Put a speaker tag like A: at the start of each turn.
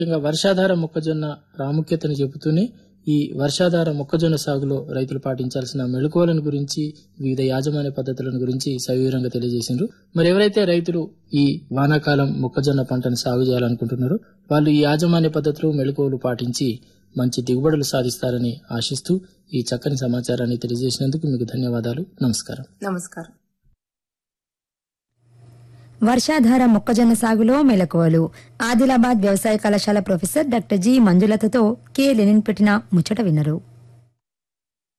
A: ముఖ్యంగా వర్షాధార మొక్కజొన్న ప్రాముఖ్యతను చెబుతూనే ఈ వర్షాధార మొక్కజొన్న సాగులో రైతులు పాటించాల్సిన మెళకువలను గురించి, వివిధ యాజమాన్య పద్ధతులను గురించి సవివరంగా తెలియజేసిండ్రు. మరి ఎవరైతే రైతులు ఈ వానాకాలం మొక్కజొన్న పంటను సాగు చేయాలనుకుంటున్నారో వాళ్ళు ఈ యాజమాన్య పద్ధతులు, మెళకువలు పాటించి మంచి దిగుబడులు సాధిస్తారని ఆశిస్తూ ఈ చక్కని సమాచారాన్ని తెలియజేసినందుకు మీకు ధన్యవాదాలు. నమస్కారం.
B: నమస్కారం.
C: వర్షాధార మొక్కజొన్న సాగులో మెలకువలు ఆదిలాబాద్ వ్యవసాయ కళాశాల professor doctor G మంజులతతో K Lenin పెట్టిన ముచ్చట విన్నరు.